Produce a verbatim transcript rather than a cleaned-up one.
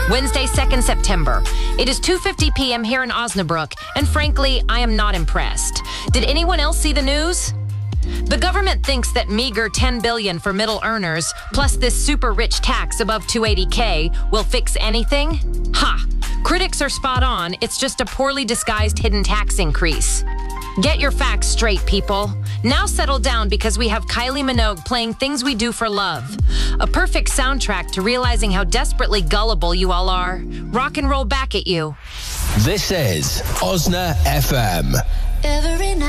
Wednesday, second September. It is two fifty p.m. here in Osnabrück, and frankly, I am not impressed. Did anyone else see the news? The government thinks that meager ten billion dollars for middle earners, plus this super rich tax above two hundred eighty thousand, will fix anything? Ha! Critics are spot on. It's just a poorly disguised hidden tax increase. Get your facts straight, people. Now settle down because we have Kylie Minogue playing Things We Do for Love. A perfect soundtrack to realizing how desperately gullible you all are. Rock and roll back at you. This is Osna F M. Every night.